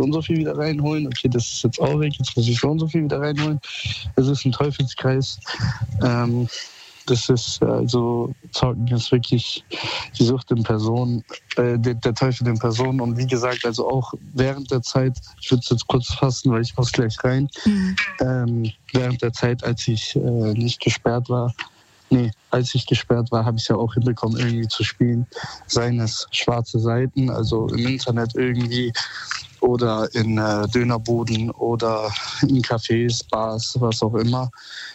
und so viel wieder reinholen. Okay, das ist jetzt auch weg, jetzt muss ich so und so viel wieder reinholen. Es ist ein Teufelskreis. Das ist also, Zocken ist wirklich die Sucht in Person, der Teufel in Person. Und wie gesagt, also auch während der Zeit, ich würde es jetzt kurz fassen, weil ich muss gleich rein, während der Zeit, als ich nicht gesperrt war, als ich gesperrt war, habe ich es ja auch hinbekommen, irgendwie zu spielen. Seien es schwarze Seiten, also im Internet irgendwie, oder in Dönerbuden oder in Cafés, Bars, was auch immer.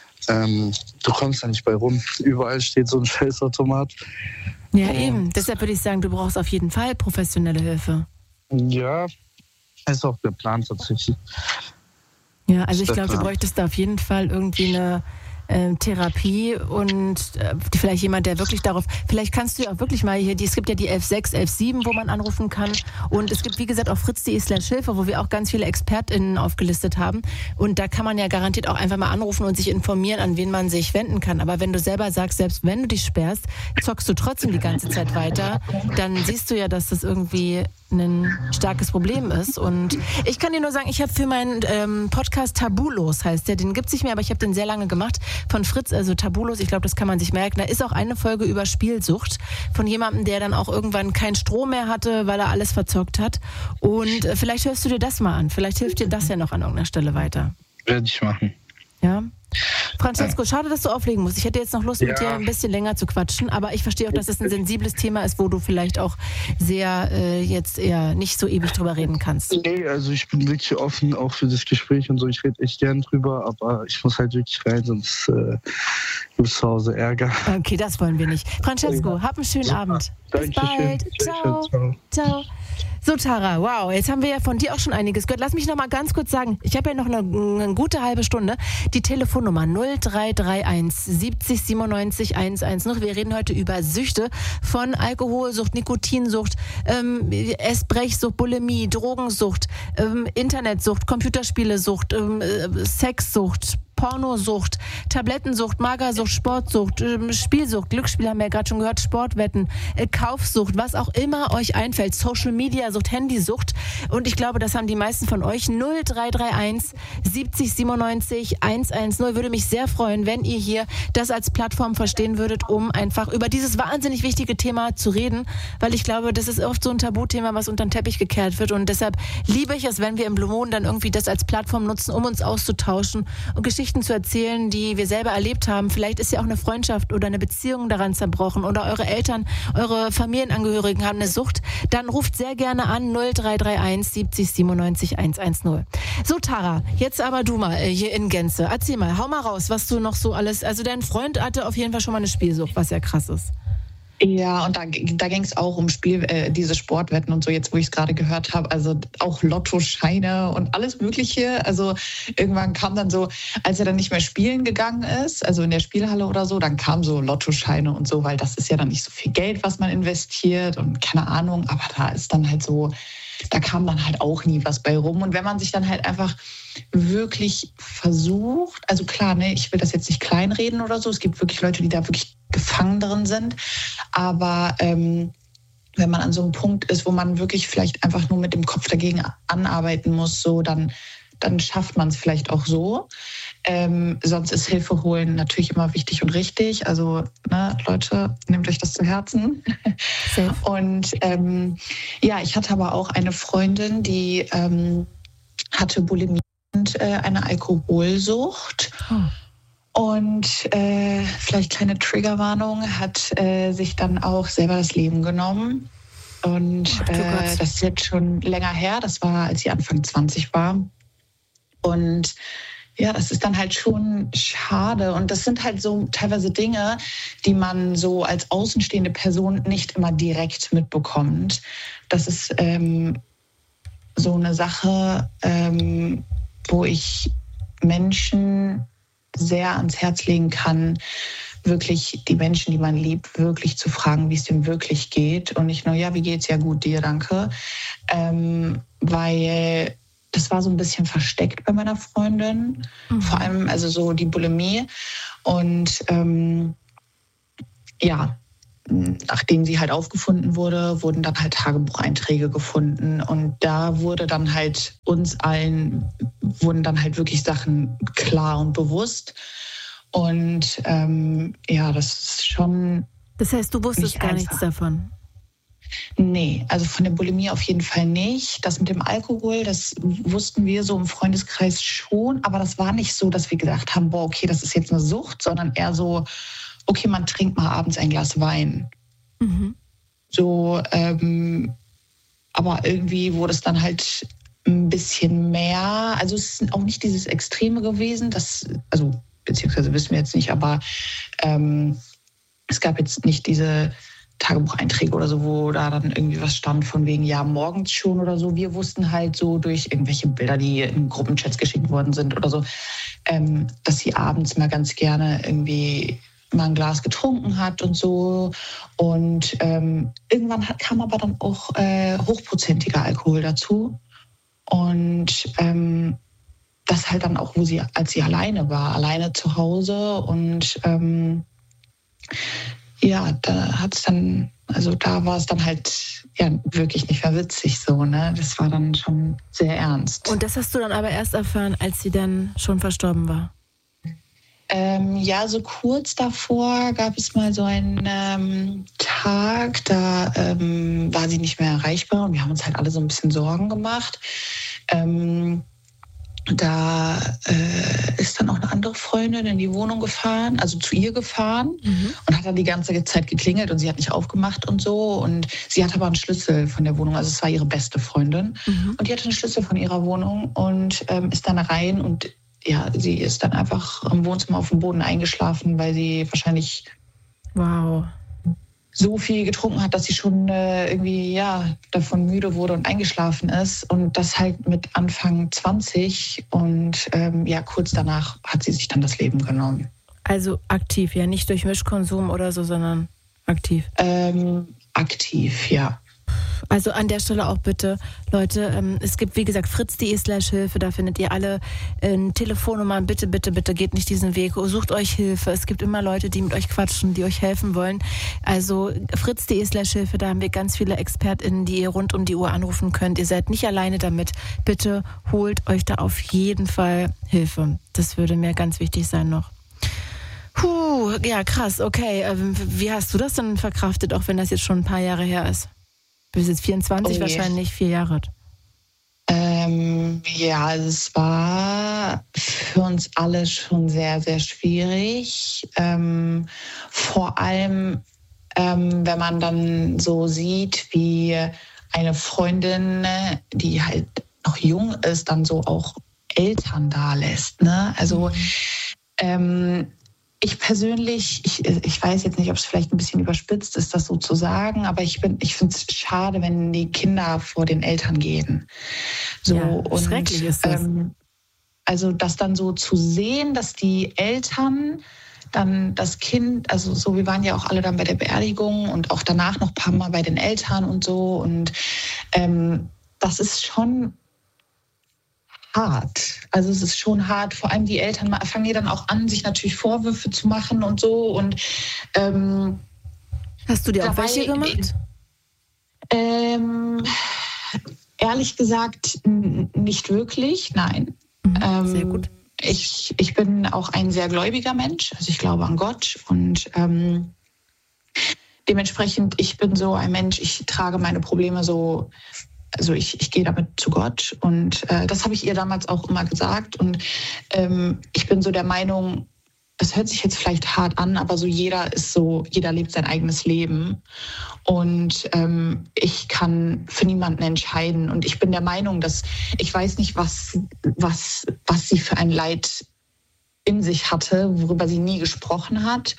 Du kommst da nicht bei rum. Überall steht so ein Scheißautomat. Ja, eben. Deshalb würde ich sagen, du brauchst auf jeden Fall professionelle Hilfe. Ja, ist auch der Plan tatsächlich. Ja, also ich glaube, du bräuchtest da auf jeden Fall irgendwie eine Therapie und vielleicht jemand, der wirklich darauf, vielleicht kannst du ja auch wirklich mal hier, es gibt ja die 11.6, 11.7, wo man anrufen kann, und es gibt, wie gesagt, auch fritz.de/Hilfe, wo wir auch ganz viele ExpertInnen aufgelistet haben, und da kann man ja garantiert auch einfach mal anrufen und sich informieren, an wen man sich wenden kann. Aber wenn du selber sagst, selbst wenn du dich sperrst, zockst du trotzdem die ganze Zeit weiter, dann siehst du ja, dass das irgendwie ein starkes Problem ist. Und ich kann dir nur sagen, ich habe für meinen Podcast Tabulos, heißt der, den gibt es nicht mehr, aber ich habe den sehr lange gemacht, von Fritz, also Tabulos, ich glaube, das kann man sich merken. Da ist auch eine Folge über Spielsucht von jemandem, der dann auch irgendwann keinen Strom mehr hatte, weil er alles verzockt hat. Und vielleicht hörst du dir das mal an. Vielleicht hilft dir das ja noch an irgendeiner Stelle weiter. Werde ich machen. Ja? Francesco, schade, dass du auflegen musst. Ich hätte jetzt noch Lust, mit dir ein bisschen länger zu quatschen, aber ich verstehe auch, dass es ein sensibles Thema ist, wo du vielleicht auch sehr jetzt eher nicht so ewig drüber reden kannst. Nee, also ich bin wirklich offen auch für das Gespräch und so. Ich rede echt gern drüber, aber ich muss halt wirklich rein, sonst gibt es zu Hause Ärger. Okay, das wollen wir nicht. Francesco, hab einen schönen Abend. Bis bald. Ciao. Ciao. So, Tara, wow, jetzt haben wir ja von dir auch schon einiges gehört. Lass mich noch mal ganz kurz sagen, ich habe ja noch eine gute halbe Stunde. Die Telefonnummer 0331 70 97 110. Wir reden heute über Süchte, von Alkoholsucht, Nikotinsucht, Essbrechsucht, Bulimie, Drogensucht, Internetsucht, Computerspielesucht, Sexsucht, Pornosucht, Tablettensucht, Magersucht, Sportsucht, Spielsucht, Glücksspiel haben wir ja gerade schon gehört, Sportwetten, Kaufsucht, was auch immer euch einfällt, Social Media Sucht, Handysucht, und ich glaube, das haben die meisten von euch. 0331 70 97 110. Würde mich sehr freuen, wenn ihr hier das als Plattform verstehen würdet, um einfach über dieses wahnsinnig wichtige Thema zu reden, weil ich glaube, das ist oft so ein Tabuthema, was unter den Teppich gekehrt wird, und deshalb liebe ich es, wenn wir im Blue Moon dann irgendwie das als Plattform nutzen, um uns auszutauschen und Geschichten zu erzählen, die wir selber erlebt haben. Vielleicht ist ja auch eine Freundschaft oder eine Beziehung daran zerbrochen oder eure Eltern, eure Familienangehörigen haben eine Sucht. Dann ruft sehr gerne an 0331 70 97 110. So, Tara, jetzt aber du mal hier in Gänze. Erzähl mal, hau mal raus, was du noch so alles, also dein Freund hatte auf jeden Fall schon mal eine Spielsucht, was ja krass ist. Ja, und da ging es auch um diese Sportwetten und so, jetzt wo ich es gerade gehört habe, also auch Lottoscheine und alles Mögliche. Also irgendwann kam dann so, als er dann nicht mehr spielen gegangen ist, also in der Spielhalle oder so, dann kamen so Lottoscheine und so, weil das ist ja dann nicht so viel Geld, was man investiert und keine Ahnung, aber da ist dann halt so, da kam dann halt auch nie was bei rum. Und wenn man sich dann halt einfach wirklich versucht, also klar, ne, ich will das jetzt nicht kleinreden oder so, es gibt wirklich Leute, die da wirklich gefangen drin sind, aber wenn man an so einem Punkt ist, wo man wirklich vielleicht einfach nur mit dem Kopf dagegen anarbeiten muss, so, dann schafft man es vielleicht auch so. Sonst ist Hilfe holen natürlich immer wichtig und richtig. Also, ne, Leute, nehmt euch das zu Herzen. Safe. Und ich hatte aber auch eine Freundin, die hatte Bulimie und eine Alkoholsucht. Und vielleicht kleine Triggerwarnung, hat sich dann auch selber das Leben genommen. Und das ist jetzt schon länger her. Das war, als sie Anfang 20 war. Und ja, das ist dann halt schon schade. Und das sind halt so teilweise Dinge, die man so als außenstehende Person nicht immer direkt mitbekommt. Das ist so eine Sache, wo ich Menschen sehr ans Herz legen kann, wirklich die Menschen, die man liebt, wirklich zu fragen, wie es dem wirklich geht. Und nicht nur, ja, wie geht's? Ja gut, dir, danke. Weil das war so ein bisschen versteckt bei meiner Freundin. Vor allem also so die Bulimie. Und nachdem sie halt aufgefunden wurde, wurden dann halt Tagebucheinträge gefunden. Und da wurde dann halt wurden dann halt wirklich Sachen klar und bewusst. Und das ist schon... Das heißt, du wusstest gar nichts davon? Nee, also von der Bulimie auf jeden Fall nicht. Das mit dem Alkohol, das wussten wir so im Freundeskreis schon. Aber das war nicht so, dass wir gedacht haben, boah, okay, das ist jetzt eine Sucht, sondern eher so, okay, man trinkt mal abends ein Glas Wein. Mhm. So, aber irgendwie wurde es dann halt ein bisschen mehr. Also es ist auch nicht dieses Extreme gewesen, beziehungsweise wissen wir jetzt nicht, aber es gab jetzt nicht diese Tagebucheinträge oder so, wo da dann irgendwie was stand von wegen, ja, morgens schon oder so. Wir wussten halt so durch irgendwelche Bilder, die in Gruppenchats geschickt worden sind oder so, dass sie abends mal ganz gerne irgendwie mal ein Glas getrunken hat und so. Und irgendwann kam aber dann auch hochprozentiger Alkohol dazu. Und das halt dann auch, als sie alleine zu Hause. Und da war es dann halt wirklich nicht mehr witzig so, ne? Das war dann schon sehr ernst. Und das hast du dann aber erst erfahren, als sie dann schon verstorben war? So kurz davor gab es mal so einen Tag, da war sie nicht mehr erreichbar und wir haben uns halt alle so ein bisschen Sorgen gemacht. Da ist dann auch eine andere Freundin in die Wohnung gefahren, also zu ihr gefahren und hat dann die ganze Zeit geklingelt und sie hat nicht aufgemacht und so. Und sie hatte aber einen Schlüssel von der Wohnung, also es war ihre beste Freundin. Und die hatte einen Schlüssel von ihrer Wohnung und ist dann rein und sie ist dann einfach im Wohnzimmer auf dem Boden eingeschlafen, weil sie wahrscheinlich so viel getrunken hat, dass sie schon davon müde wurde und eingeschlafen ist. Und das halt mit Anfang 20. Und kurz danach hat sie sich dann das Leben genommen. Also aktiv, ja, nicht durch Mischkonsum oder so, sondern aktiv? Aktiv, ja. Also an der Stelle auch bitte, Leute, es gibt wie gesagt fritz.de/Hilfe, da findet ihr alle Telefonnummern. Bitte, bitte, bitte geht nicht diesen Weg, sucht euch Hilfe. Es gibt immer Leute, die mit euch quatschen, die euch helfen wollen. Also fritz.de/Hilfe, da haben wir ganz viele ExpertInnen, die ihr rund um die Uhr anrufen könnt. Ihr seid nicht alleine damit. Bitte holt euch da auf jeden Fall Hilfe. Das würde mir ganz wichtig sein noch. Ja krass, okay. Wie hast du das denn verkraftet, auch wenn das jetzt schon ein paar Jahre her ist? Du bist jetzt 24, wahrscheinlich 4 Jahre alt. Es war für uns alle schon sehr, sehr schwierig. Vor allem, wenn man dann so sieht, wie eine Freundin, die halt noch jung ist, dann so auch Eltern da lässt. Ne? Also ich persönlich, ich weiß jetzt nicht, ob es vielleicht ein bisschen überspitzt ist, das so zu sagen, aber ich finde es schade, wenn die Kinder vor den Eltern gehen. So, und schrecklich ist das. Also das dann so zu sehen, dass die Eltern dann das Kind, also so, wir waren ja auch alle dann bei der Beerdigung und auch danach noch ein paar Mal bei den Eltern und so. Und das ist schon hart. Also es ist schon hart. Vor allem die Eltern fangen ja dann auch an, sich natürlich Vorwürfe zu machen und so. Und hast du dir auch welche gemacht? Ehrlich gesagt nicht wirklich, nein. Sehr gut. Ich bin auch ein sehr gläubiger Mensch. Also ich glaube an Gott und dementsprechend, ich bin so ein Mensch, ich trage meine Probleme so. Also ich gehe damit zu Gott und das habe ich ihr damals auch immer gesagt. Und ich bin so der Meinung, es hört sich jetzt vielleicht hart an, aber so jeder lebt sein eigenes Leben. Und ich kann für niemanden entscheiden. Und ich bin der Meinung, dass ich weiß nicht, was sie für ein Leid in sich hatte, worüber sie nie gesprochen hat.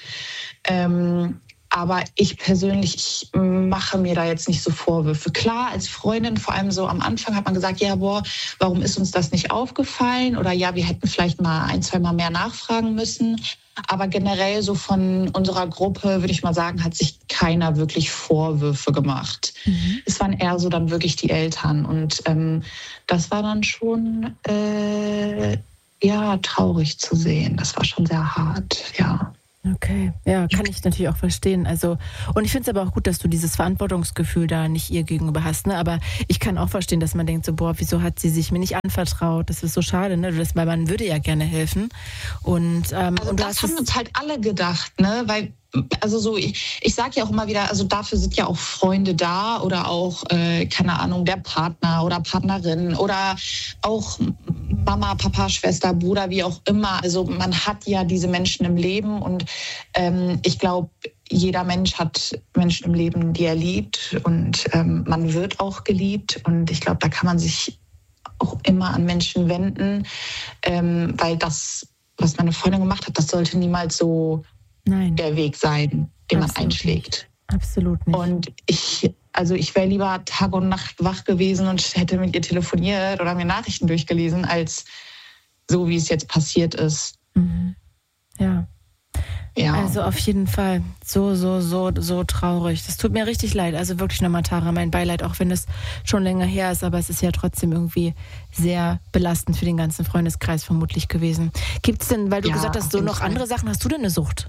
Aber ich persönlich, ich mache mir da jetzt nicht so Vorwürfe. Klar, als Freundin, vor allem so am Anfang hat man gesagt, warum ist uns das nicht aufgefallen? Oder wir hätten vielleicht mal 1-2 Mal mehr nachfragen müssen. Aber generell so von unserer Gruppe, würde ich mal sagen, hat sich keiner wirklich Vorwürfe gemacht. Es waren eher so dann wirklich die Eltern. Und das war dann schon traurig zu sehen. Das war schon sehr hart, ja. Okay, ja, kann ich natürlich auch verstehen. Also, und ich finde es aber auch gut, dass du dieses Verantwortungsgefühl da nicht ihr gegenüber hast, ne? Aber ich kann auch verstehen, dass man denkt so, boah, wieso hat sie sich mir nicht anvertraut? Das ist so schade, ne? Weil man würde ja gerne helfen. Und, also und das haben uns halt alle gedacht, ne? Weil, also so, ich sage ja auch immer wieder, also dafür sind ja auch Freunde da oder auch, keine Ahnung, der Partner oder Partnerin oder auch Mama, Papa, Schwester, Bruder, wie auch immer. Also man hat ja diese Menschen im Leben und ich glaube, jeder Mensch hat Menschen im Leben, die er liebt und man wird auch geliebt und ich glaube, da kann man sich auch immer an Menschen wenden, weil das, was meine Freundin gemacht hat, das sollte niemals so der Weg sein, den man einschlägt. Absolut nicht. Und ich wäre lieber Tag und Nacht wach gewesen und hätte mit ihr telefoniert oder mir Nachrichten durchgelesen, als so, wie es jetzt passiert ist. Mhm. Ja. Ja. Also auf jeden Fall so traurig. Das tut mir richtig leid. Also wirklich nochmal, Tara, mein Beileid, auch wenn es schon länger her ist, aber es ist ja trotzdem irgendwie sehr belastend für den ganzen Freundeskreis vermutlich gewesen. Gibt's denn, weil du gesagt hast, so noch andere Sachen, hast du denn eine Sucht?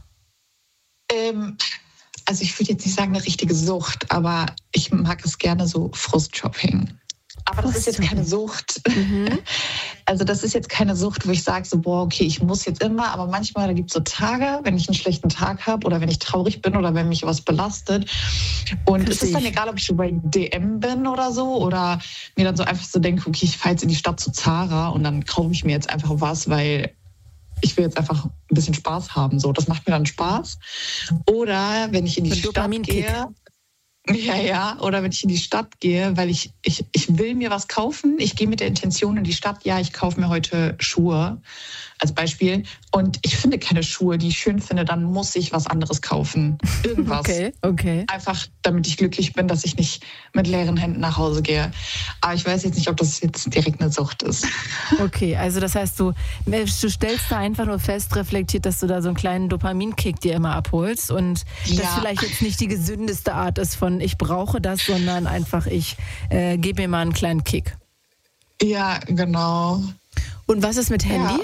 Also ich würde jetzt nicht sagen eine richtige Sucht, aber ich mag es gerne so Frustshopping. Aber das ist jetzt keine Sucht. Mhm. Also das ist jetzt keine Sucht, wo ich sage so, boah, okay, ich muss jetzt immer, aber manchmal, da gibt es so Tage, wenn ich einen schlechten Tag habe oder wenn ich traurig bin oder wenn mich was belastet. Und es ist dann egal, ob ich so bei DM bin oder so oder mir dann so einfach so denke, okay, ich fahre jetzt in die Stadt zu Zara und dann kaufe ich mir jetzt einfach was, weil ich will jetzt einfach ein bisschen Spaß haben. So, das macht mir dann Spaß. Oder wenn ich in die Stadt gehe. Ja, oder wenn ich in die Stadt gehe, weil ich will mir was kaufen. Ich gehe mit der Intention in die Stadt, ja, ich kaufe mir heute Schuhe als Beispiel. Und ich finde keine Schuhe, die ich schön finde, dann muss ich was anderes kaufen. Irgendwas. Okay. Einfach, damit ich glücklich bin, dass ich nicht mit leeren Händen nach Hause gehe. Aber ich weiß jetzt nicht, ob das jetzt direkt eine Sucht ist. Okay, also das heißt, du stellst da einfach nur fest, reflektiert, dass du da so einen kleinen Dopaminkick dir immer abholst und das vielleicht jetzt nicht die gesündeste Art ist von ich brauche das, sondern einfach ich gebe mir mal einen kleinen Kick. Ja, genau. Und was ist mit Handy?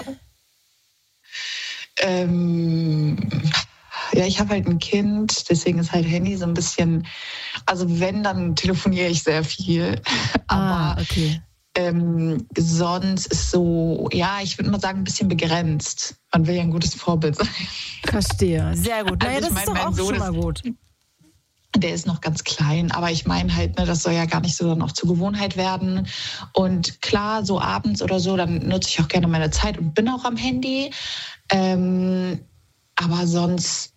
Ja, ich habe halt ein Kind, deswegen ist halt Handy so ein bisschen, also wenn, dann telefoniere ich sehr viel. Aber okay. Sonst ist so, ja, ich würde mal sagen, ein bisschen begrenzt. Man will ja ein gutes Vorbild sein. Verstehe, sehr gut. Naja, das ist doch auch schon mal gut. Der ist noch ganz klein, aber ich meine halt, ne, das soll ja gar nicht so dann auch zur Gewohnheit werden. Und klar, so abends oder so, dann nutze ich auch gerne meine Zeit und bin auch am Handy. Aber sonst...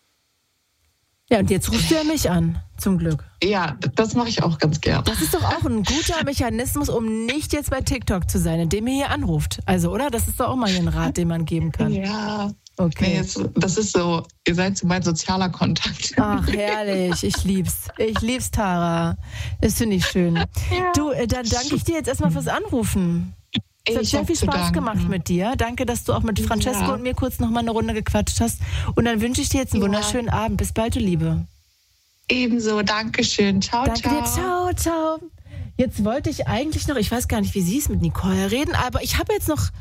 Ja, und jetzt rufst du ja mich an, zum Glück. Ja, das mache ich auch ganz gern. Das ist doch auch ein guter Mechanismus, um nicht jetzt bei TikTok zu sein, indem ihr hier anruft. Also, oder? Das ist doch auch mal hier ein Rat, den man geben kann. Ja. Okay. Nee, das ist so, ihr seid so mein sozialer Kontakt. Ach, herrlich. Ich lieb's. Ich lieb's, Tara. Das finde ich schön. Ja. Du, dann danke ich dir jetzt erstmal fürs Anrufen. Es hat sehr viel Spaß gemacht mit dir. Danke, dass du auch mit Francesco und mir kurz noch mal eine Runde gequatscht hast. Und dann wünsche ich dir jetzt einen wunderschönen Abend. Bis bald, du Liebe. Ebenso, Dankeschön. Ciao, danke dir. Ciao. Jetzt wollte ich eigentlich noch, ich weiß gar nicht, wie sie es mit Nicole reden, aber ich habe jetzt noch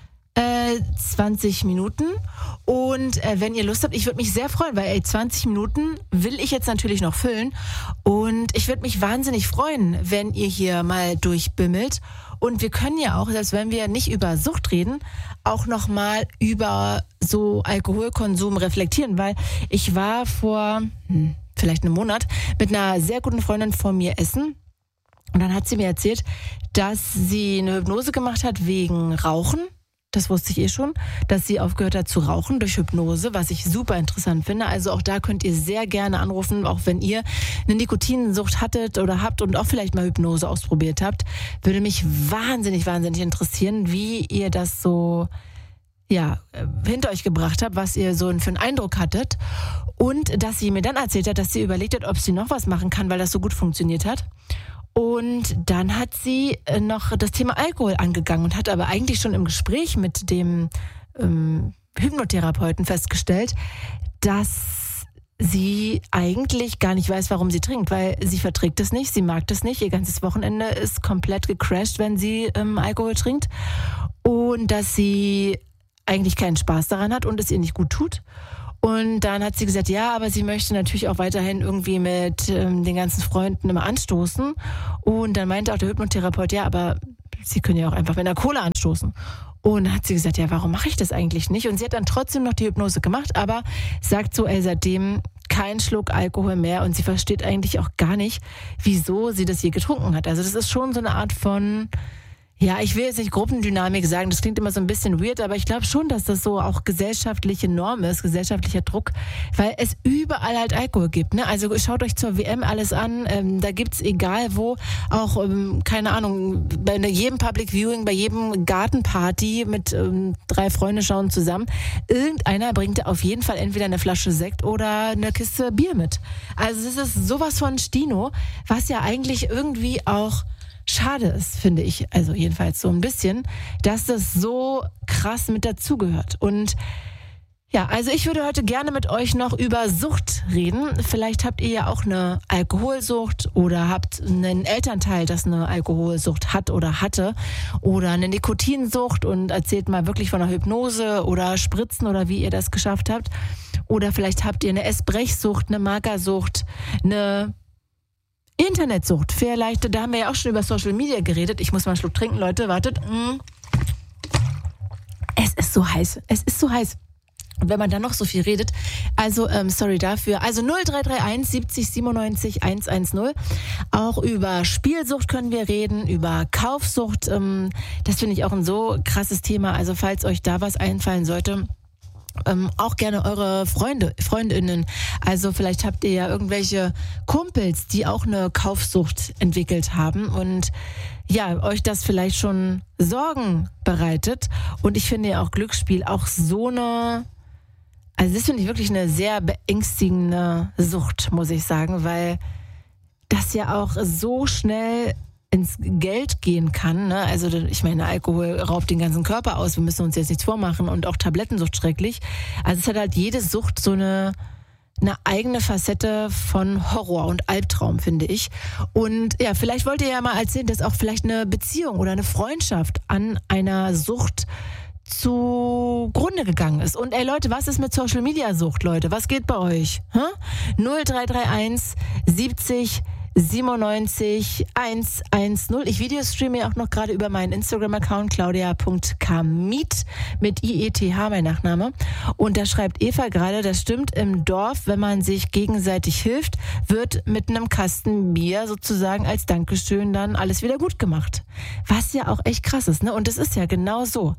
20 Minuten und wenn ihr Lust habt, ich würde mich sehr freuen, weil 20 Minuten will ich jetzt natürlich noch füllen und ich würde mich wahnsinnig freuen, wenn ihr hier mal durchbimmelt und wir können ja auch, selbst wenn wir nicht über Sucht reden, auch noch mal über so Alkoholkonsum reflektieren, weil ich war vor vielleicht einem Monat mit einer sehr guten Freundin von mir essen und dann hat sie mir erzählt, dass sie eine Hypnose gemacht hat wegen Rauchen. Das wusste ich schon, dass sie aufgehört hat zu rauchen durch Hypnose, was ich super interessant finde. Also auch da könnt ihr sehr gerne anrufen, auch wenn ihr eine Nikotinsucht hattet oder habt und auch vielleicht mal Hypnose ausprobiert habt. Würde mich wahnsinnig interessieren, wie ihr das so hinter euch gebracht habt, was ihr so für einen Eindruck hattet. Und dass sie mir dann erzählt hat, dass sie überlegt hat, ob sie noch was machen kann, weil das so gut funktioniert hat. Und dann hat sie noch das Thema Alkohol angegangen und hat aber eigentlich schon im Gespräch mit dem Hypnotherapeuten festgestellt, dass sie eigentlich gar nicht weiß, warum sie trinkt, weil sie verträgt es nicht, sie mag das nicht, ihr ganzes Wochenende ist komplett gecrashed, wenn sie Alkohol trinkt und dass sie eigentlich keinen Spaß daran hat und es ihr nicht gut tut. Und dann hat sie gesagt, ja, aber sie möchte natürlich auch weiterhin irgendwie mit den ganzen Freunden immer anstoßen. Und dann meinte auch der Hypnotherapeut, ja, aber sie können ja auch einfach mit einer Cola anstoßen. Und dann hat sie gesagt, ja, warum mache ich das eigentlich nicht? Und sie hat dann trotzdem noch die Hypnose gemacht, aber sagt so, seitdem kein Schluck Alkohol mehr. Und sie versteht eigentlich auch gar nicht, wieso sie das je getrunken hat. Also das ist schon so eine Art von... Ja, ich will jetzt nicht Gruppendynamik sagen, das klingt immer so ein bisschen weird, aber ich glaube schon, dass das so auch gesellschaftliche Norm ist, gesellschaftlicher Druck, weil es überall halt Alkohol gibt. Ne? Also schaut euch zur WM alles an, da gibt's egal wo, auch, keine Ahnung, bei jedem Public Viewing, bei jedem Gartenparty mit 3 Freunden schauen zusammen, irgendeiner bringt da auf jeden Fall entweder eine Flasche Sekt oder eine Kiste Bier mit. Also es ist sowas von Stino, was ja eigentlich irgendwie auch schade ist, finde ich, also jedenfalls so ein bisschen, dass das so krass mit dazugehört. Und ja, also ich würde heute gerne mit euch noch über Sucht reden. Vielleicht habt ihr ja auch eine Alkoholsucht oder habt einen Elternteil, das eine Alkoholsucht hat oder hatte oder eine Nikotinsucht und erzählt mal wirklich von einer Hypnose oder Spritzen oder wie ihr das geschafft habt. Oder vielleicht habt ihr eine Essbrechsucht, eine Magersucht, eine Internetsucht, vielleicht, da haben wir ja auch schon über Social Media geredet. Ich muss mal einen Schluck trinken, Leute, wartet. Es ist so heiß, Und wenn man dann noch so viel redet, also sorry dafür. Also 0331 70 97 110. Auch über Spielsucht können wir reden, über Kaufsucht. Das finde ich auch ein so krasses Thema. Also falls euch da was einfallen sollte, auch gerne eure Freundinnen. Also vielleicht habt ihr ja irgendwelche Kumpels, die auch eine Kaufsucht entwickelt haben und ja, euch das vielleicht schon Sorgen bereitet. Und ich finde ja auch Glücksspiel auch so eine, also das finde ich wirklich eine sehr beängstigende Sucht, muss ich sagen, weil das ja auch so schnell ins Geld gehen kann. Ne? Also ich meine, Alkohol raubt den ganzen Körper aus. Wir müssen uns jetzt nichts vormachen. Und auch Tablettensucht schrecklich. Also es hat halt jede Sucht so eine eigene Facette von Horror und Albtraum, finde ich. Und ja, vielleicht wollt ihr ja mal erzählen, dass auch vielleicht eine Beziehung oder eine Freundschaft an einer Sucht zugrunde gegangen ist. Und ey Leute, was ist mit Social Media Sucht, Leute? Was geht bei euch? 0331 70 97 110. Ich videostreame ja auch noch gerade über meinen Instagram-Account claudia.kamit mit IETH, mein Nachname. Und da schreibt Eva gerade, das stimmt, im Dorf, wenn man sich gegenseitig hilft, wird mit einem Kasten Bier sozusagen als Dankeschön dann alles wieder gut gemacht. Was ja auch echt krass ist, ne? Und das ist ja genau so.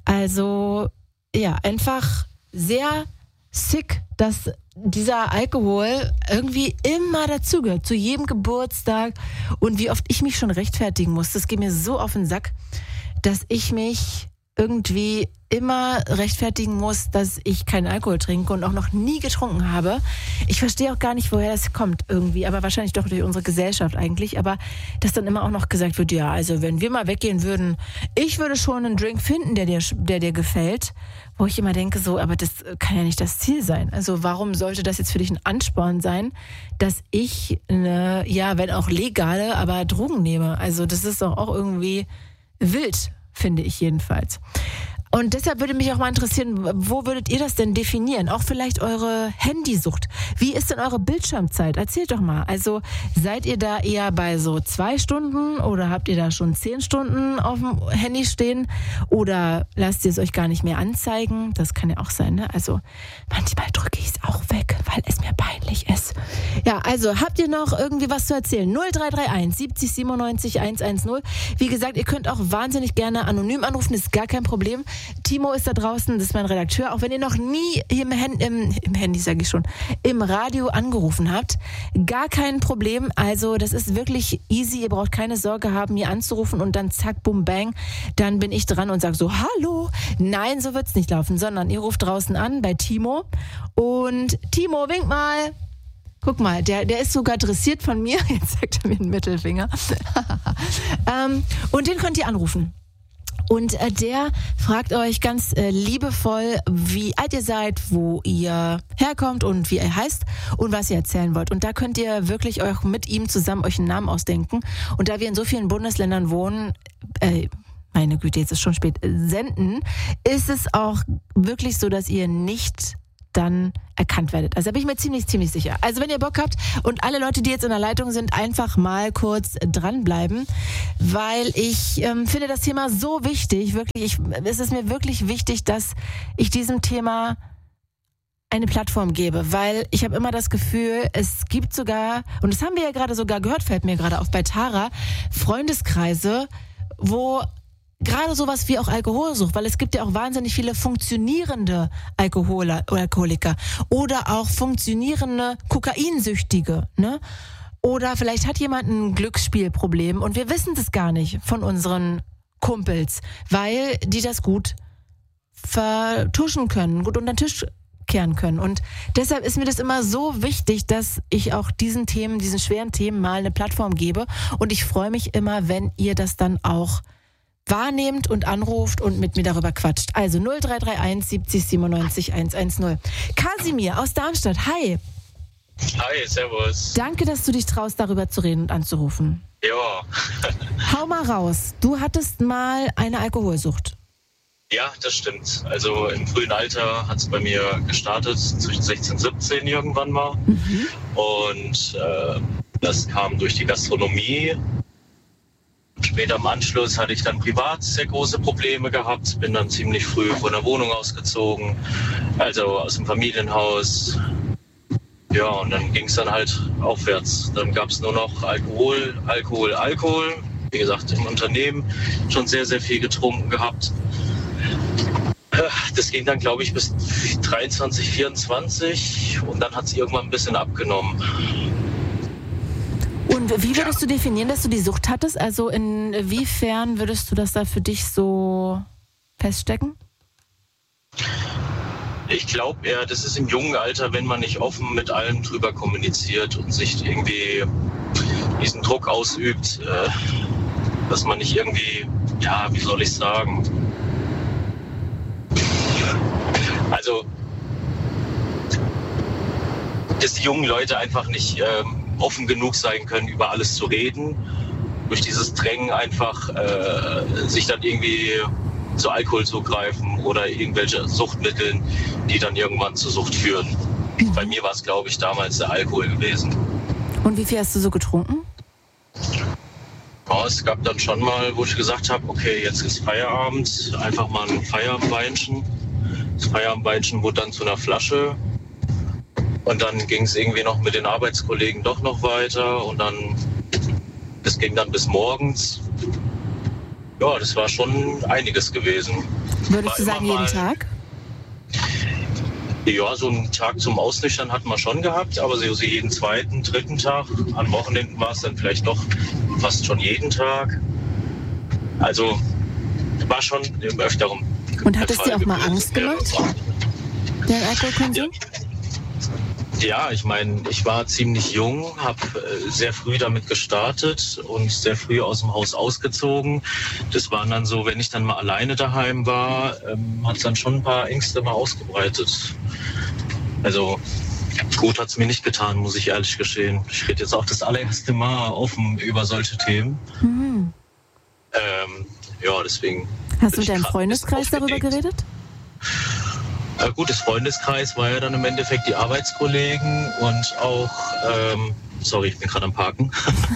Also, ja, einfach sehr sick, dass dieser Alkohol irgendwie immer dazugehört, zu jedem Geburtstag und wie oft ich mich schon rechtfertigen muss. Das geht mir so auf den Sack, dass ich mich irgendwie immer rechtfertigen muss, dass ich keinen Alkohol trinke und auch noch nie getrunken habe. Ich verstehe auch gar nicht, woher das kommt irgendwie, aber wahrscheinlich doch durch unsere Gesellschaft eigentlich, aber dass dann immer auch noch gesagt wird, ja, also wenn wir mal weggehen würden, ich würde schon einen Drink finden, der dir gefällt, wo ich immer denke so, aber das kann ja nicht das Ziel sein. Also warum sollte das jetzt für dich ein Ansporn sein, dass ich wenn auch legale, aber Drogen nehme? Also das ist doch auch irgendwie wild, finde ich jedenfalls. Und deshalb würde mich auch mal interessieren, wo würdet ihr das denn definieren? Auch vielleicht eure Handysucht. Wie ist denn eure Bildschirmzeit? Erzählt doch mal. Also seid ihr da eher bei so 2 Stunden oder habt ihr da schon 10 Stunden auf dem Handy stehen? Oder lasst ihr es euch gar nicht mehr anzeigen? Das kann ja auch sein, ne? Also manchmal drücke ich es auch weg, weil es mir peinlich ist. Ja, also habt ihr noch irgendwie was zu erzählen? 0331 70 97 110. Wie gesagt, ihr könnt auch wahnsinnig gerne anonym anrufen, ist gar kein Problem. Timo ist da draußen, das ist mein Redakteur. Auch wenn ihr noch nie im Handy, sage ich schon, im Radio angerufen habt, gar kein Problem. Also das ist wirklich easy. Ihr braucht keine Sorge haben, mir anzurufen und dann zack, bum, bang, dann bin ich dran und sage so, hallo. Nein, so wird's nicht laufen, sondern ihr ruft draußen an bei Timo und Timo, wink mal. Guck mal, der ist sogar dressiert von mir. Jetzt zeigt er mir einen Mittelfinger. Und den könnt ihr anrufen. Und der fragt euch ganz liebevoll, wie alt ihr seid, wo ihr herkommt und wie ihr heißt und was ihr erzählen wollt. Und da könnt ihr wirklich auch mit ihm zusammen euch einen Namen ausdenken. Und da wir in so vielen Bundesländern wohnen, meine Güte, jetzt ist schon spät, senden, ist es auch wirklich so, dass ihr nicht dann erkannt werdet. Also da bin ich mir ziemlich sicher. Also wenn ihr Bock habt und alle Leute, die jetzt in der Leitung sind, einfach mal kurz dranbleiben, weil ich finde das Thema so wichtig, wirklich, es ist mir wirklich wichtig, dass ich diesem Thema eine Plattform gebe, weil ich habe immer das Gefühl, es gibt sogar, und das haben wir ja gerade sogar gehört, fällt mir gerade auf bei Tara, Freundeskreise, wo gerade sowas wie auch Alkoholsucht, weil es gibt ja auch wahnsinnig viele funktionierende Alkoholiker oder auch funktionierende Kokainsüchtige, ne? Oder vielleicht hat jemand ein Glücksspielproblem und wir wissen das gar nicht von unseren Kumpels, weil die das gut vertuschen können, gut unter den Tisch kehren können. Und deshalb ist mir das immer so wichtig, dass ich auch diesen schweren Themen mal eine Plattform gebe. Und ich freue mich immer, wenn ihr das dann auch wahrnehmt und anruft und mit mir darüber quatscht. Also 0331 70 97 110. Kasimir aus Darmstadt, hi. Hi, servus. Danke, dass du dich traust, darüber zu reden und anzurufen. Ja. Hau mal raus. Du hattest mal eine Alkoholsucht. Ja, das stimmt. Also im frühen Alter hat es bei mir gestartet, zwischen 16 und 17 irgendwann mal. Mhm. Und das kam durch die Gastronomie. Später im Anschluss hatte ich dann privat sehr große Probleme gehabt. Bin dann ziemlich früh von der Wohnung ausgezogen, also aus dem Familienhaus. Ja, und dann ging es dann halt aufwärts. Dann gab es nur noch Alkohol. Wie gesagt, im Unternehmen schon sehr, sehr viel getrunken gehabt. Das ging dann, glaube ich, bis 23, 24 und dann hat es irgendwann ein bisschen abgenommen. Und wie würdest du definieren, dass du die Sucht hattest? Also inwiefern würdest du das da für dich so feststecken? Ich glaube eher, das ist im jungen Alter, wenn man nicht offen mit allen drüber kommuniziert und sich irgendwie diesen Druck ausübt, dass man nicht irgendwie, ja, wie soll ich sagen, also, dass die jungen Leute einfach nicht offen genug sein können, über alles zu reden. Durch dieses Drängen einfach sich dann irgendwie zu Alkohol zugreifen oder irgendwelche Suchtmitteln, die dann irgendwann zur Sucht führen. Bei mir war es, glaube ich, damals der Alkohol gewesen. Und wie viel hast du so getrunken? Ja, es gab dann schon mal, wo ich gesagt habe, okay, jetzt ist Feierabend, einfach mal ein Feierabendweinchen. Das Feierabendweinchen wurde dann zu einer Flasche und dann ging es irgendwie noch mit den Arbeitskollegen doch noch weiter und dann, das ging dann bis morgens. Ja, das war schon einiges gewesen. Würdest du sagen, jeden Tag? Ja, so einen Tag zum Ausnüchtern hatten wir schon gehabt, aber so jeden zweiten, dritten Tag. An Wochenenden war es dann vielleicht doch fast schon jeden Tag. Also war schon im Öfteren. Und hat es dir auch mal Angst gemacht, der Alkoholkonsum? Ja, ich meine, ich war ziemlich jung, habe sehr früh damit gestartet und sehr früh aus dem Haus ausgezogen. Das waren dann so, wenn ich dann mal alleine daheim war, hat es dann schon ein paar Ängste mal ausgebreitet. Also gut hat es mir nicht getan, muss ich ehrlich gestehen. Ich rede jetzt auch das allererste Mal offen über solche Themen. Mhm. Ja, deswegen. Hast du mit deinem Freundeskreis darüber geredet? Gut, das Freundeskreis war ja dann im Endeffekt die Arbeitskollegen und auch, sorry, ich bin gerade am Parken.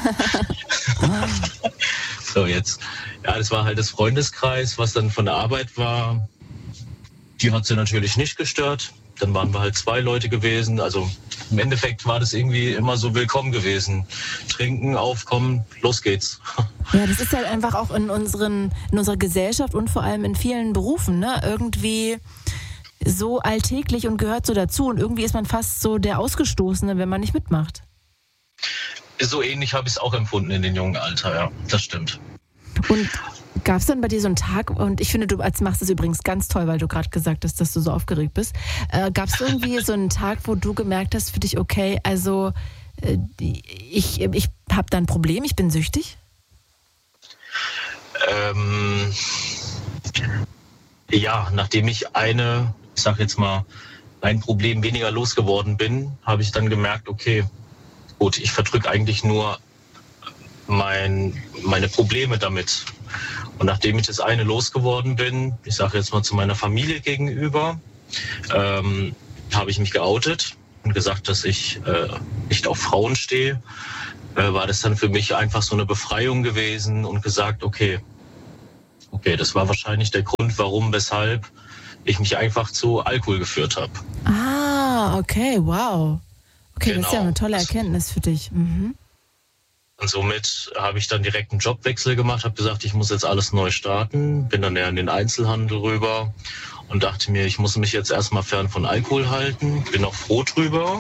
So, jetzt. Ja, das war halt das Freundeskreis, was dann von der Arbeit war. Die hat sie natürlich nicht gestört. Dann waren wir halt 2 Leute gewesen. Also im Endeffekt war das irgendwie immer so willkommen gewesen. Trinken, aufkommen, los geht's. Ja, das ist halt einfach auch in unserer Gesellschaft und vor allem in vielen Berufen, ne? Irgendwie so alltäglich und gehört so dazu. Und irgendwie ist man fast so der Ausgestoßene, wenn man nicht mitmacht. So ähnlich habe ich es auch empfunden in dem jungen Alter, ja. Das stimmt. Und gab es dann bei dir so einen Tag, und ich finde, du machst es übrigens ganz toll, weil du gerade gesagt hast, dass du so aufgeregt bist. Gab es irgendwie so einen Tag, wo du gemerkt hast für dich, okay, also ich habe da ein Problem, ich bin süchtig? Ja, nachdem ich ich sag jetzt mal, ein Problem weniger losgeworden bin, habe ich dann gemerkt, okay, gut, ich verdrücke eigentlich nur meine Probleme damit. Und nachdem ich das eine losgeworden bin, ich sage jetzt mal zu meiner Familie gegenüber, habe ich mich geoutet und gesagt, dass ich nicht auf Frauen stehe. War das dann für mich einfach so eine Befreiung gewesen und gesagt, okay, das war wahrscheinlich der Grund, warum, weshalb ich mich einfach zu Alkohol geführt habe. Ah, okay, wow. Okay, Genau. Das ist ja eine tolle Erkenntnis für dich. Mhm. Und somit habe ich dann direkt einen Jobwechsel gemacht, habe gesagt, ich muss jetzt alles neu starten, bin dann eher in den Einzelhandel rüber und dachte mir, ich muss mich jetzt erstmal fern von Alkohol halten. Bin auch froh drüber,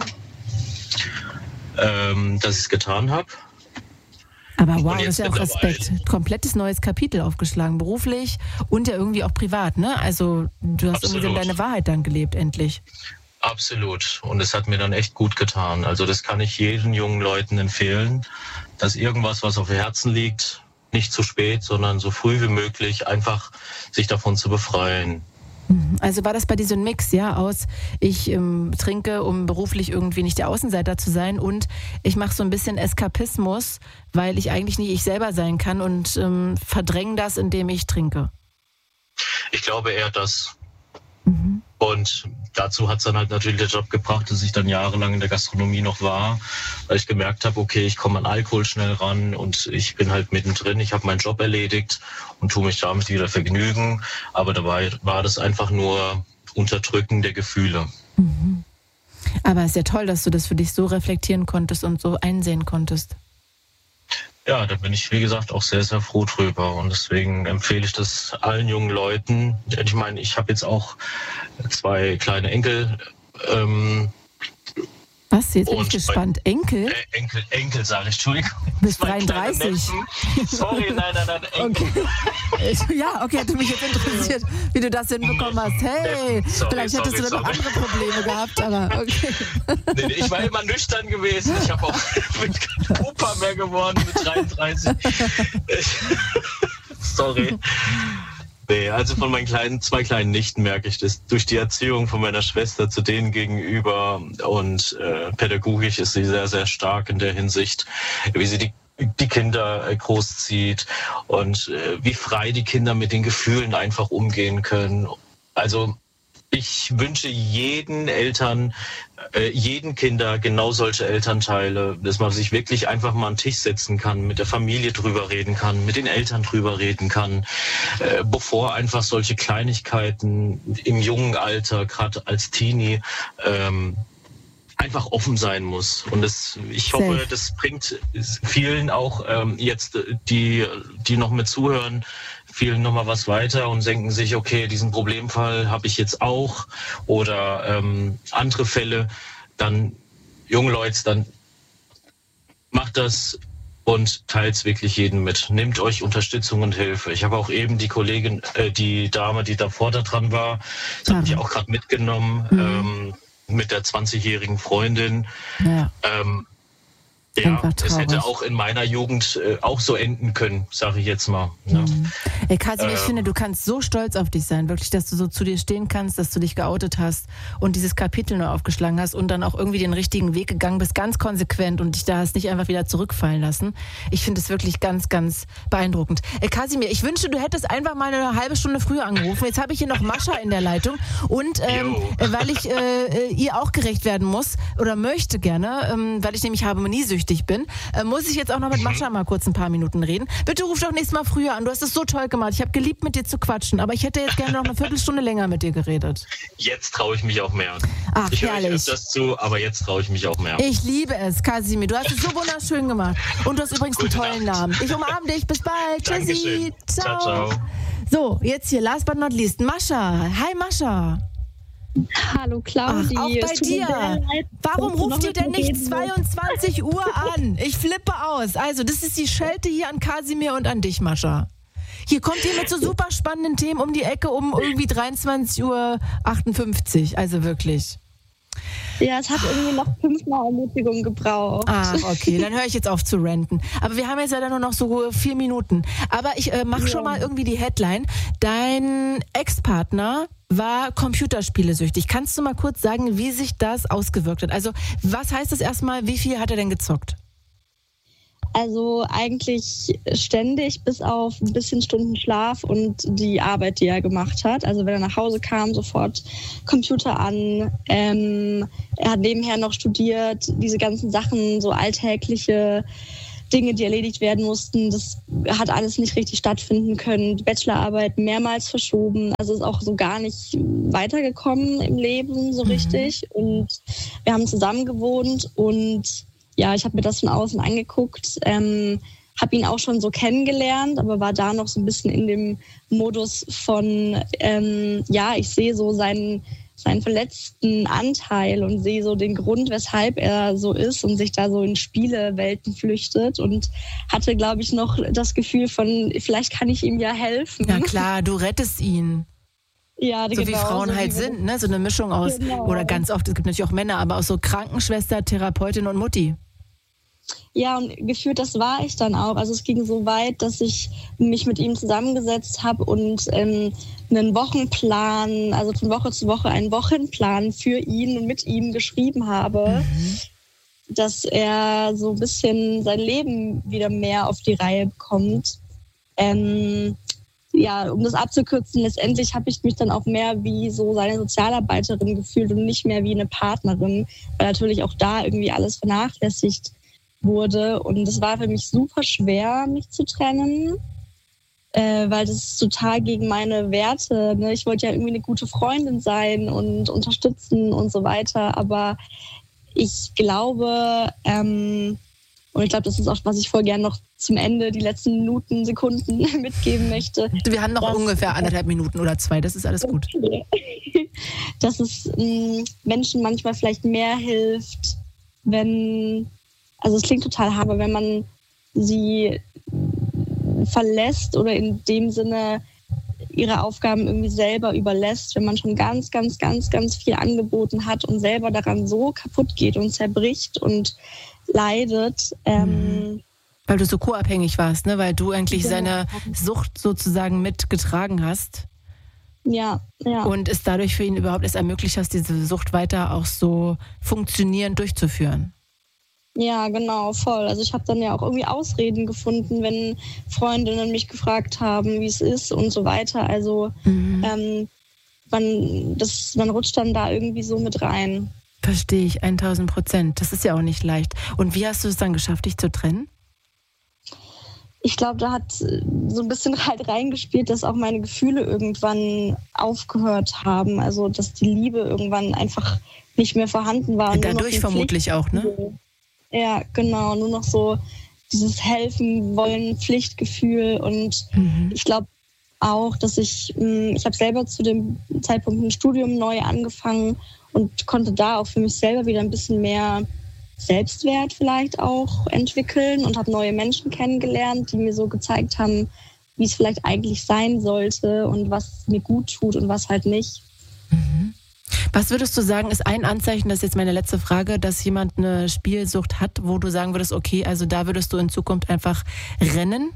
dass ich es getan habe. Aber wow, das ist ja auch Respekt. Komplettes neues Kapitel aufgeschlagen, beruflich und ja irgendwie auch privat, ne? Also du hast irgendwie deine Wahrheit dann gelebt, endlich. Absolut. Und es hat mir dann echt gut getan. Also das kann ich jeden jungen Leuten empfehlen, dass irgendwas, was auf dem Herzen liegt, nicht zu spät, sondern so früh wie möglich einfach sich davon zu befreien. Also war das bei dir so ein Mix, ja, aus ich trinke, um beruflich irgendwie nicht der Außenseiter zu sein und ich mache so ein bisschen Eskapismus, weil ich eigentlich nicht ich selber sein kann und verdränge das, indem ich trinke? Ich glaube eher das. Und dazu hat es dann halt natürlich der Job gebracht, dass ich dann jahrelang in der Gastronomie noch war, weil ich gemerkt habe, okay, ich komme an Alkohol schnell ran und ich bin halt mittendrin, ich habe meinen Job erledigt und tue mich damit wieder vergnügen. Aber dabei war das einfach nur Unterdrücken der Gefühle. Aber es ist ja toll, dass du das für dich so reflektieren konntest und so einsehen konntest. Ja, da bin ich, wie gesagt, auch sehr, sehr froh drüber. Und deswegen empfehle ich das allen jungen Leuten. Ich meine, ich habe jetzt auch 2 kleine Enkel. Was? Jetzt bin ich gespannt. Enkel? Enkel sage ich, Entschuldigung. Du bist 33. Sorry, nein, Enkel. Okay. Ja, okay, hat mich jetzt interessiert, wie du das hinbekommen hast. Hey, vielleicht hättest du da noch andere Probleme gehabt, aber okay. Nee, ich war immer nüchtern gewesen. Ich habe auch bin kein Opa mehr geworden mit 33. Sorry. Nee, also von meinen 2 kleinen Nichten merke ich das. Durch die Erziehung von meiner Schwester zu denen gegenüber und pädagogisch ist sie sehr, sehr stark in der Hinsicht, wie sie die Kinder großzieht und wie frei die Kinder mit den Gefühlen einfach umgehen können. Also ich wünsche jeden Kinder genau solche Elternteile, dass man sich wirklich einfach mal an den Tisch setzen kann, mit der Familie drüber reden kann, mit den Eltern drüber reden kann, bevor einfach solche Kleinigkeiten im jungen Alter, gerade als Teenie, einfach offen sein muss. Und ich hoffe, das bringt vielen auch jetzt, die noch mit zuhören, vielen nochmal was weiter und denken sich, okay, diesen Problemfall habe ich jetzt auch oder andere Fälle, dann junge Leute, dann macht das und teilt es wirklich jedem mit. Nehmt euch Unterstützung und Hilfe. Ich habe auch eben die Kollegin, die Dame, die davor da dran war, das habe ich auch gerade mitgenommen, mit der 20-jährigen Freundin. Ja. Ja, es hätte auch in meiner Jugend auch so enden können, sage ich jetzt mal. Ne? Ey, Kasimir, ich finde, du kannst so stolz auf dich sein, wirklich, dass du so zu dir stehen kannst, dass du dich geoutet hast und dieses Kapitel neu aufgeschlagen hast und dann auch irgendwie den richtigen Weg gegangen bist, ganz konsequent und dich da hast nicht einfach wieder zurückfallen lassen. Ich finde es wirklich ganz, ganz beeindruckend. Kasimir, ich wünsche, du hättest einfach mal eine halbe Stunde früher angerufen. Jetzt habe ich hier noch Mascha in der Leitung und weil ich ihr auch gerecht werden muss oder möchte gerne, weil ich nämlich harmoniesüchtig bin, muss ich jetzt auch noch mit Mascha mal kurz ein paar Minuten reden. Bitte ruf doch nächstes Mal früher an. Du hast es so toll gemacht. Ich habe geliebt, mit dir zu quatschen, aber ich hätte jetzt gerne noch eine Viertelstunde länger mit dir geredet. Jetzt traue ich mich auch mehr. Ach, ich höre herrlich. öfters zu, aber jetzt traue ich mich auch mehr. Ich liebe es, Kasimir. Du hast es so wunderschön gemacht. Und du hast übrigens einen tollen Namen. Ich umarme dich. Bis bald. Tschüssi. Ciao. Ciao. So, jetzt hier, last but not least, Mascha. Hi, Mascha. Hallo Claudi. Ach, auch bei dir. Warum ruft ihr denn nicht 22 Uhr an? Ich flippe aus. Also, das ist die Schelte hier an Kasimir und an dich, Mascha. Hier kommt ihr mit so super spannenden Themen um die Ecke um irgendwie 23:58 Uhr. Also wirklich. Ja, es hat irgendwie noch 5-mal Ermutigung gebraucht. Ach, okay, dann höre ich jetzt auf zu ranten. Aber wir haben jetzt leider nur noch so 4 Minuten. Aber ich mache schon mal irgendwie die Headline. Dein Ex-Partner war computerspielesüchtig. Kannst du mal kurz sagen, wie sich das ausgewirkt hat? Also, was heißt das erstmal? Wie viel hat er denn gezockt? Also eigentlich ständig, bis auf ein bisschen Stunden Schlaf und die Arbeit, die er gemacht hat. Also wenn er nach Hause kam, sofort Computer an. Er hat nebenher noch studiert, diese ganzen Sachen, so alltägliche Dinge, die erledigt werden mussten. Das hat alles nicht richtig stattfinden können. Die Bachelorarbeit mehrmals verschoben. Also ist auch so gar nicht weitergekommen im Leben so richtig. Und wir haben zusammen gewohnt und ja, ich habe mir das von außen angeguckt, habe ihn auch schon so kennengelernt, aber war da noch so ein bisschen in dem Modus von, ich sehe so seinen verletzten Anteil und sehe so den Grund, weshalb er so ist und sich da so in Spielewelten flüchtet und hatte, glaube ich, noch das Gefühl von, vielleicht kann ich ihm ja helfen. Ja klar, du rettest ihn. Ja, so genau, wie Frauen so halt sind, ne? So eine Mischung aus, oder ganz oft, es gibt natürlich auch Männer, aber aus so Krankenschwester, Therapeutin und Mutti. Ja, und gefühlt, das war ich dann auch. Also es ging so weit, dass ich mich mit ihm zusammengesetzt habe und einen Wochenplan, also von Woche zu Woche einen Wochenplan für ihn und mit ihm geschrieben habe, dass er so ein bisschen sein Leben wieder mehr auf die Reihe bekommt. Um das abzukürzen, letztendlich habe ich mich dann auch mehr wie so seine Sozialarbeiterin gefühlt und nicht mehr wie eine Partnerin, weil natürlich auch da irgendwie alles vernachlässigt wurde. Und es war für mich super schwer, mich zu trennen, weil das ist total gegen meine Werte. Ne? Ich wollte ja irgendwie eine gute Freundin sein und unterstützen und so weiter. Aber ich glaube, und ich glaube, das ist auch, was ich voll gerne noch zum Ende, die letzten Minuten, Sekunden mitgeben möchte. Wir haben noch ungefähr 1,5 Minuten oder 2, das ist alles gut. Dass es Menschen manchmal vielleicht mehr hilft, also es klingt total hart, aber wenn man sie verlässt oder in dem Sinne ihre Aufgaben irgendwie selber überlässt, wenn man schon ganz, ganz, ganz, ganz viel angeboten hat und selber daran so kaputt geht und zerbricht und leidet. Weil du so co-abhängig warst, ne? Weil du eigentlich seine Sucht sozusagen mitgetragen hast. Ja. Und es dadurch für ihn überhaupt erst ermöglicht hast, diese Sucht weiter auch so funktionierend durchzuführen. Ja, genau, voll. Also ich habe dann ja auch irgendwie Ausreden gefunden, wenn Freundinnen mich gefragt haben, wie es ist und so weiter. Also man rutscht dann da irgendwie so mit rein. Verstehe ich, 1000%. Das ist ja auch nicht leicht. Und wie hast du es dann geschafft, dich zu trennen? Ich glaube, da hat so ein bisschen halt reingespielt, dass auch meine Gefühle irgendwann aufgehört haben. Also dass die Liebe irgendwann einfach nicht mehr vorhanden war. Dadurch vermutlich auch, ne? Ja, genau. Nur noch so dieses Helfen wollen, Pflichtgefühl. Und ich glaube auch, dass ich habe selber zu dem Zeitpunkt ein Studium neu angefangen und konnte da auch für mich selber wieder ein bisschen mehr Selbstwert vielleicht auch entwickeln und habe neue Menschen kennengelernt, die mir so gezeigt haben, wie es vielleicht eigentlich sein sollte und was mir gut tut und was halt nicht. Was würdest du sagen, ist ein Anzeichen, das ist jetzt meine letzte Frage, dass jemand eine Spielsucht hat, wo du sagen würdest, okay, also da würdest du in Zukunft einfach rennen?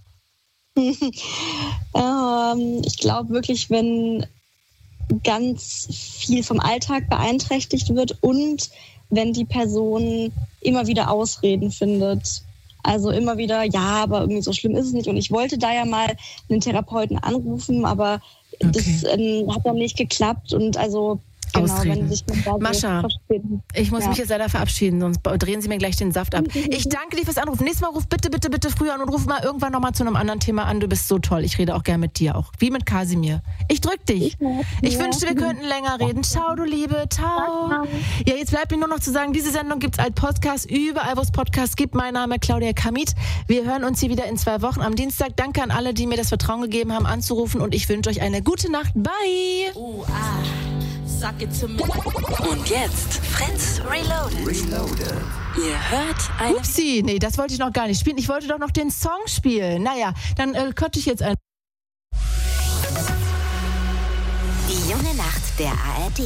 Ich glaube wirklich, wenn ganz viel vom Alltag beeinträchtigt wird und wenn die Person immer wieder Ausreden findet. Also immer wieder, ja, aber irgendwie so schlimm ist es nicht. Und ich wollte da ja mal einen Therapeuten anrufen, aber das hat dann nicht geklappt. Und also genau, wenn sich da Mascha, ich muss mich jetzt leider verabschieden, sonst drehen Sie mir gleich den Saft ab. Ich danke dir fürs Anrufen. Nächstes Mal ruf bitte früher an und ruf mal irgendwann nochmal zu einem anderen Thema an. Du bist so toll. Ich rede auch gerne mit dir auch. Wie mit Kasimir. Ich drück dich. Ich wünschte, wir könnten länger reden. Ciao, du Liebe. Ciao. Ja, jetzt bleibt mir nur noch zu sagen, diese Sendung gibt's als Podcast überall, wo es Podcasts gibt. Mein Name ist Claudia Kamit. Wir hören uns hier wieder in 2 Wochen am Dienstag. Danke an alle, die mir das Vertrauen gegeben haben, anzurufen. Und ich wünsche euch eine gute Nacht. Bye. Und jetzt Friends Reloaded. Ihr hört eine... Upsi, nee, das wollte ich noch gar nicht spielen. Ich wollte doch noch den Song spielen. Naja, dann könnte ich jetzt ein... Die junge Nacht der ARD.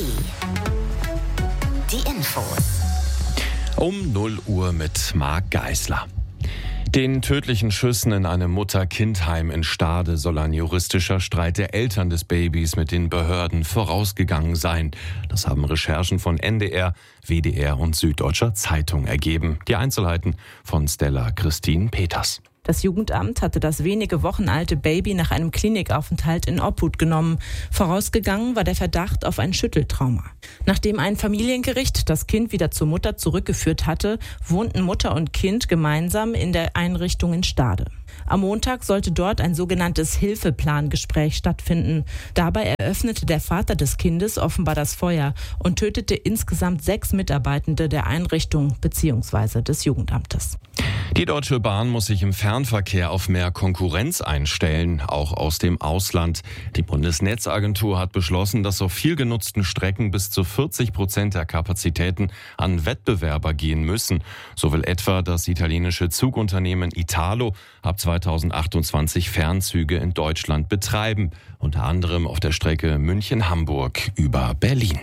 Die Infos. Um 0 Uhr mit Marc Geisler. Den tödlichen Schüssen in einem Mutter-Kind-Heim in Stade soll ein juristischer Streit der Eltern des Babys mit den Behörden vorausgegangen sein. Das haben Recherchen von NDR, WDR und Süddeutscher Zeitung ergeben. Die Einzelheiten von Stella Christine Peters. Das Jugendamt hatte das wenige Wochen alte Baby nach einem Klinikaufenthalt in Obhut genommen. Vorausgegangen war der Verdacht auf ein Schütteltrauma. Nachdem ein Familiengericht das Kind wieder zur Mutter zurückgeführt hatte, wohnten Mutter und Kind gemeinsam in der Einrichtung in Stade. Am Montag sollte dort ein sogenanntes Hilfeplangespräch stattfinden. Dabei eröffnete der Vater des Kindes offenbar das Feuer und tötete insgesamt 6 Mitarbeitende der Einrichtung bzw. des Jugendamtes. Die Deutsche Bahn muss sich im Fernverkehr auf mehr Konkurrenz einstellen, auch aus dem Ausland. Die Bundesnetzagentur hat beschlossen, dass auf viel genutzten Strecken bis zu 40% der Kapazitäten an Wettbewerber gehen müssen. So will etwa das italienische Zugunternehmen Italo ab 2028 Fernzüge in Deutschland betreiben, unter anderem auf der Strecke München-Hamburg über Berlin.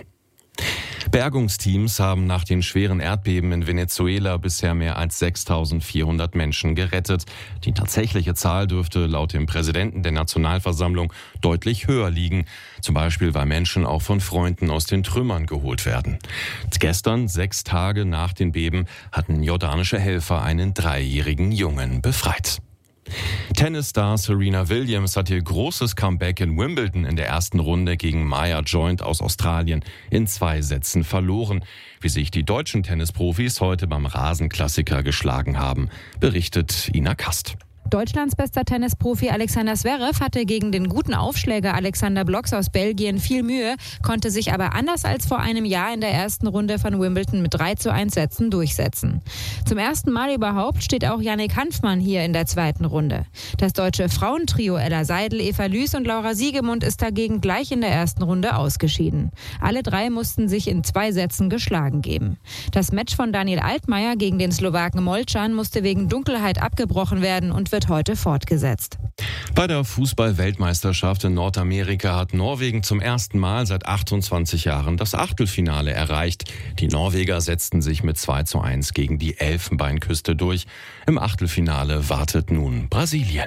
Bergungsteams haben nach den schweren Erdbeben in Venezuela bisher mehr als 6.400 Menschen gerettet. Die tatsächliche Zahl dürfte laut dem Präsidenten der Nationalversammlung deutlich höher liegen. Zum Beispiel, weil Menschen auch von Freunden aus den Trümmern geholt werden. Gestern, 6 Tage nach den Beben, hatten jordanische Helfer einen 3-jährigen Jungen befreit. Tennisstar Serena Williams hat ihr großes Comeback in Wimbledon in der ersten Runde gegen Maya Joint aus Australien in 2 Sätzen verloren. Wie sich die deutschen Tennisprofis heute beim Rasenklassiker geschlagen haben, berichtet Ina Kast. Deutschlands bester Tennisprofi Alexander Zverev hatte gegen den guten Aufschläger Alexander Blocks aus Belgien viel Mühe, konnte sich aber anders als vor einem Jahr in der ersten Runde von Wimbledon mit 3:1 Sätzen durchsetzen. Zum ersten Mal überhaupt steht auch Yannick Hanfmann hier in der zweiten Runde. Das deutsche Frauentrio Ella Seidel, Eva Lüß und Laura Siegemund ist dagegen gleich in der ersten Runde ausgeschieden. Alle 3 mussten sich in 2 Sätzen geschlagen geben. Das Match von Daniel Altmaier gegen den Slowaken Molcan musste wegen Dunkelheit abgebrochen werden und wird heute fortgesetzt. Bei der Fußball-Weltmeisterschaft in Nordamerika hat Norwegen zum ersten Mal seit 28 Jahren das Achtelfinale erreicht. Die Norweger setzten sich mit 2:1 gegen die Elfenbeinküste durch. Im Achtelfinale wartet nun Brasilien.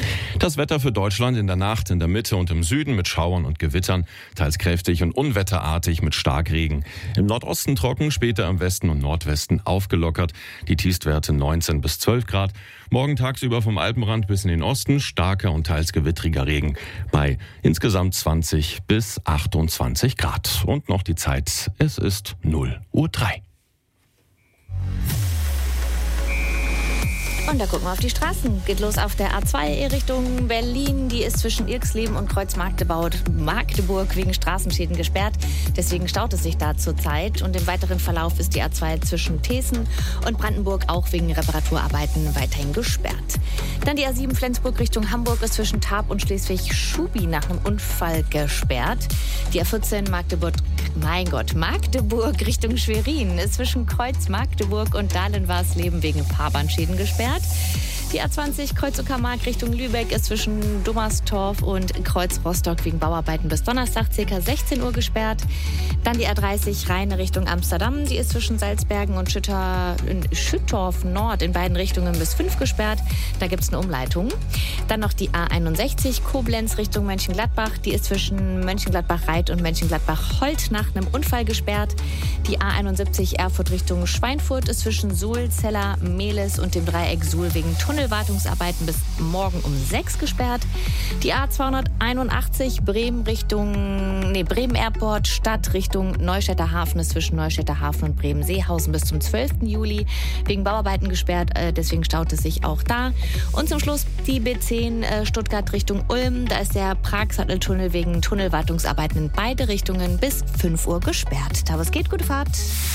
Das Wetter für Deutschland in der Nacht in der Mitte und im Süden mit Schauern und Gewittern, teils kräftig und unwetterartig mit Starkregen. Im Nordosten trocken, später im Westen und Nordwesten aufgelockert. Die Tiefstwerte 19 bis 12 Grad. Morgen tagsüber vom Alpenrand bis in den Osten starker und teils gewittriger Regen bei insgesamt 20 bis 28 Grad. Und noch die Zeit, es ist 0:03 Uhr. Und da gucken wir auf die Straßen. Geht los auf der A2 Richtung Berlin. Die ist zwischen Irksleben und Kreuz-Magdeburg wegen Straßenschäden gesperrt. Deswegen staut es sich da zurzeit. Und im weiteren Verlauf ist die A2 zwischen Thesen und Brandenburg auch wegen Reparaturarbeiten weiterhin gesperrt. Dann die A7 Flensburg Richtung Hamburg ist zwischen Tarp und Schleswig-Schubi nach einem Unfall gesperrt. Die A14 Magdeburg Richtung Schwerin ist zwischen Kreuz-Magdeburg und Dahlen-Warsleben wegen Fahrbahnschäden gesperrt. Die A20 Kreuz-Uckermark Richtung Lübeck ist zwischen Dummerstorf und Kreuz-Rostock wegen Bauarbeiten bis Donnerstag ca. 16 Uhr gesperrt. Dann die A30 Rheine Richtung Amsterdam, die ist zwischen Salzbergen und Schüttorf Nord in beiden Richtungen bis 5 gesperrt. Da gibt es eine Umleitung. Dann noch die A61 Koblenz Richtung Mönchengladbach, die ist zwischen Mönchengladbach-Reit und Mönchengladbach-Holt nach einem Unfall gesperrt. Die A71 Erfurt Richtung Schweinfurt ist zwischen Suhl, Zeller, Mehlis und dem Dreieck Suhl wegen Tunnelwartungsarbeiten bis morgen um 6 gesperrt. Die A281 Bremen Airport Stadt Richtung Neustädter Hafen ist zwischen Neustädter Hafen und Bremen-Seehausen bis zum 12. Juli wegen Bauarbeiten gesperrt. Deswegen staut es sich auch da. Und zum Schluss die B10 Stuttgart Richtung Ulm. Da ist der Prag-Satteltunnel wegen Tunnelwartungsarbeiten in beide Richtungen bis 5 Uhr gesperrt. Da was geht, gute Fahrt.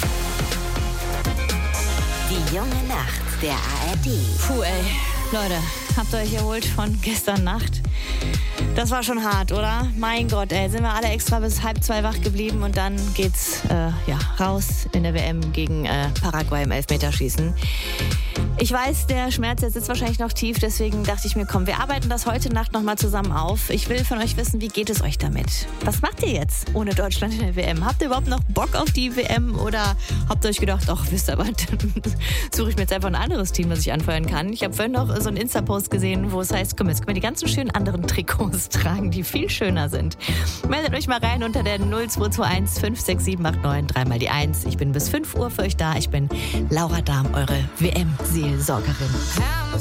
Die junge Nacht der ARD. Puh, ey. Leute, habt ihr euch erholt von gestern Nacht? Das war schon hart, oder? Mein Gott, ey, sind wir alle extra bis 1:30 wach geblieben und dann geht's raus in der WM gegen Paraguay im Elfmeterschießen. Ich weiß, der Schmerz jetzt sitzt wahrscheinlich noch tief, deswegen dachte ich mir, komm, wir arbeiten das heute Nacht nochmal zusammen auf. Ich will von euch wissen, wie geht es euch damit? Was macht ihr jetzt ohne Deutschland in der WM? Habt ihr überhaupt noch Bock auf die WM oder habt ihr euch gedacht, ach, wisst ihr was, suche ich mir jetzt einfach ein anderes Team, das ich anfeuern kann? Ich habe vorhin noch so einen Insta-Post gesehen, wo es heißt, komm, jetzt können wir die ganzen schönen anderen Trikots tragen, die viel schöner sind. Meldet euch mal rein unter der 0221 56789 3 mal die 1. Ich bin bis 5 Uhr für euch da. Ich bin Laura Dahm, eure WM-Seelsorgerin.